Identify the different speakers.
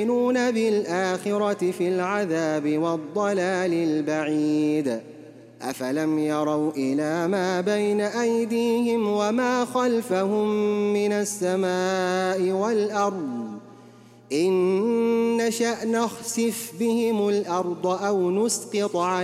Speaker 1: يؤمنون بالآخرة في العذاب والضلال البعيد. أفلم يروا إلى ما بين أيديهم وما خلفهم من السماء والأرض إن نشأ نخسف بهم الأرض أو نسقط